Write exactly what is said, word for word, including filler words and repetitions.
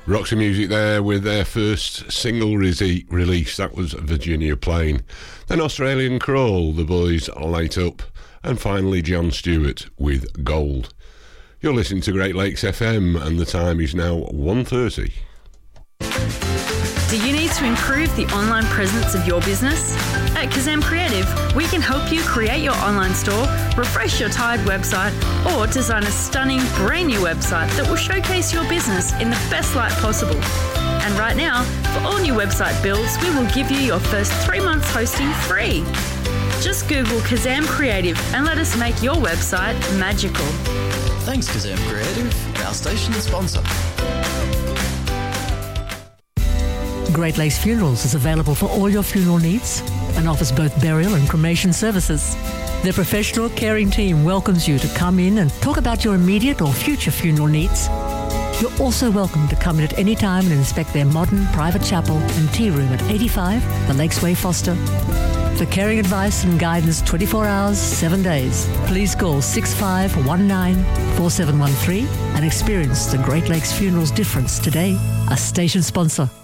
Roxy Music there with their first single re- release. That was Virginia Plain. Then Australian Crawl, The Boys Light Up. And finally John Stewart with Gold. You're listening to Great Lakes F M and the time is now one thirty. Do you need to improve the online presence of your business? At Kazam Creative, we can help you create your online store, refresh your tired website, or design a stunning brand new website that will showcase your business in the best light possible. And right now, for all new website builds, we will give you your first three months hosting free. Just Google Kazam Creative and let us make your website magical. Thanks, Kazam Creative, our station sponsor. Great Lakes Funerals is available for all your funeral needs and offers both burial and cremation services. Their professional, caring team welcomes you to come in and talk about your immediate or future funeral needs. You're also welcome to come in at any time and inspect their modern private chapel and tea room at eighty-five The Lakes Way, Foster. For caring advice and guidance twenty-four hours, seven days, please call six five one nine four seven one three and experience the Great Lakes Funerals difference today. A station sponsor.